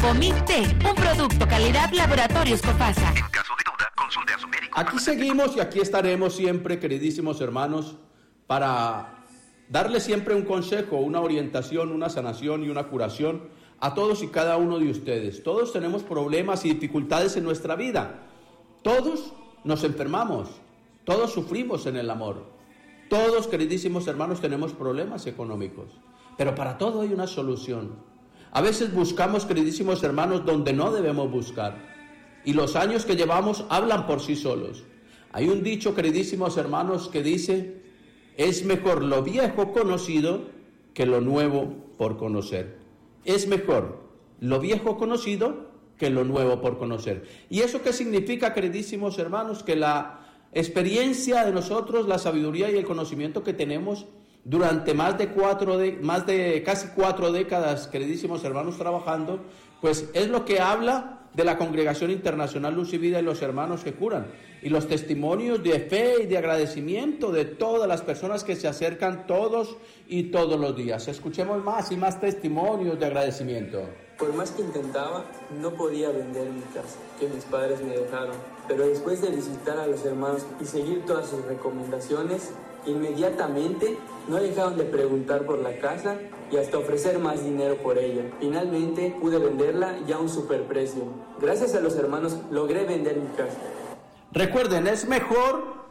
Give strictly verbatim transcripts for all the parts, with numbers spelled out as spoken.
Fomit-T, un producto calidad Laboratorios Copasa. En caso de duda, consulte a su médico. Aquí seguimos y aquí estaremos siempre, queridísimos hermanos, para darle siempre un consejo, una orientación, una sanación y una curación a todos y cada uno de ustedes. Todos tenemos problemas y dificultades en nuestra vida. Todos nos enfermamos. Todos sufrimos en el amor. Todos, queridísimos hermanos, tenemos problemas económicos. Pero para todo hay una solución. A veces buscamos, queridísimos hermanos, donde no debemos buscar. Y los años que llevamos hablan por sí solos. Hay un dicho, queridísimos hermanos, que dice: es mejor lo viejo conocido que lo nuevo por conocer. Es mejor lo viejo conocido que lo nuevo por conocer. ¿Y eso qué significa, queridísimos hermanos? Que la experiencia de nosotros, la sabiduría y el conocimiento que tenemos durante más de cuatro, de, más de casi cuatro décadas, queridísimos hermanos, trabajando, pues es lo que habla de la Congregación Internacional Luz y Vida y los hermanos que curan, y los testimonios de fe y de agradecimiento de todas las personas que se acercan todos y todos los días. Escuchemos más y más testimonios de agradecimiento. Por más que intentaba, no podía vender mi casa, que mis padres me dejaron. Pero después de visitar a los hermanos y seguir todas sus recomendaciones, inmediatamente no dejaron de preguntar por la casa y hasta ofrecer más dinero por ella. Finalmente pude venderla ya a un superprecio. Gracias a los hermanos logré vender mi casa. Recuerden, es mejor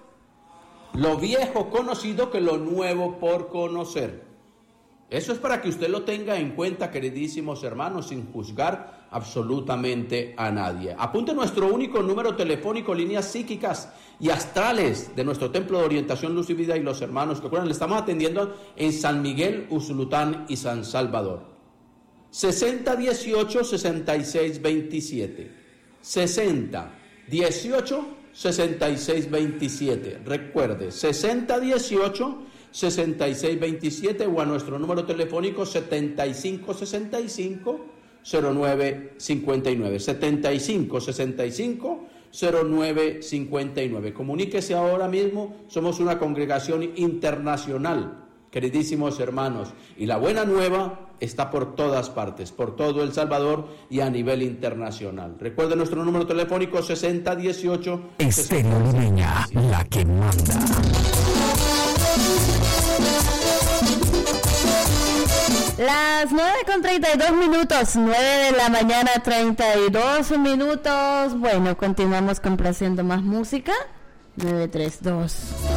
lo viejo conocido que lo nuevo por conocer. Eso es para que usted lo tenga en cuenta, queridísimos hermanos, sin juzgar absolutamente a nadie. Apunte nuestro único número telefónico, líneas psíquicas y astrales de nuestro Templo de Orientación Luz y Vida y los hermanos que acuerdan, le estamos atendiendo en San Miguel, Usulután y San Salvador. sesenta dieciocho sesenta y seis veintisiete. sesenta dieciocho sesenta y seis veintisiete. Recuerde, sesenta dieciocho sesenta y seis veintisiete o a nuestro número telefónico setenta y cinco sesenta y cinco cero nueve cincuenta y nueve. setenta y cinco sesenta y cinco cero nueve cincuenta y nueve. Comuníquese ahora mismo, somos una congregación internacional, queridísimos hermanos, y la buena nueva está por todas partes, por todo El Salvador y a nivel internacional. Recuerde nuestro número telefónico sesenta dieciocho. Estéreo Limeña, la que manda. Las nueve con treinta y dos minutos, nueve de la mañana, treinta y dos minutos. Bueno, continuamos complaciendo más música. nueve tres dos.